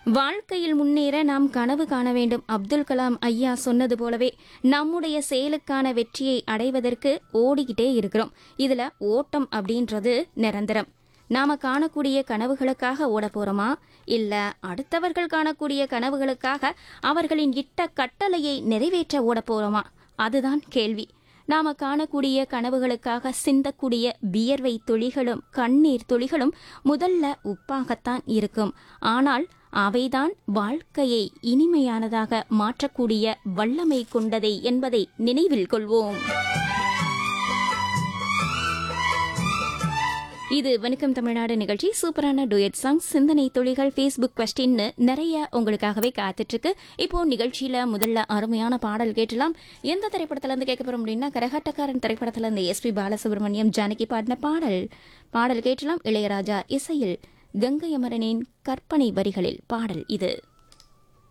வாழ்க்கையில் முன்னேற நாம் கனவு காண வேண்டும். அப்துல் கலாம் ஐயா சொன்னது போலவே நம்முடைய செயலுக்கான வெற்றியை அடைவதற்கு ஓடிக்கிட்டே இருக்கிறோம். இதுல ஓட்டம் அப்படின்றது நிரந்தரம். நாம காணக்கூடிய கனவுகளுக்காக ஓட போறோமா, இல்ல அடுத்தவர்கள் காணக்கூடிய கனவுகளுக்காக அவர்களின் இட்ட கட்டளையை நிறைவேற்ற ஓட போறோமா? அதுதான் கேள்வி. நாம காணக்கூடிய கனவுகளுக்காக சிந்தக்கூடிய வியர்வை துளிகளும் கண்ணீர் துளிகளும் முதல்ல உப்பாகத்தான் இருக்கும். ஆனால் அவைதான் வாழ்க்கையை இனிமையானதாக மாற்றக்கூடிய வல்லமை கொண்டதை என்பதை நினைவில் கொள்வோம். இது வணக்கம் தமிழ்நாடு நிகழ்ச்சி. சூப்பரான டூயட் சாங், சிந்தனை துளிகள், ஃபேஸ்புக் கொஸ்டின்னு நிறைய உங்களுக்காகவே காத்துட்டு இருக்கு. இப்போ நிகழ்ச்சியில முதல்ல அருமையான பாடல் கேட்டலாம். எந்த திரைப்படத்துல இருந்து கேட்க போறோம் அப்படின்னா, கரகாட்டக்காரன் திரைப்படத்துல இருந்து எஸ்பி பாலசுப்ரமணியம் ஜானகி பாடின பாடல் கேட்டலாம். இளையராஜா இசையில் கங்கை அமரனின் கற்பனை வரிகளில் பாடல் இது.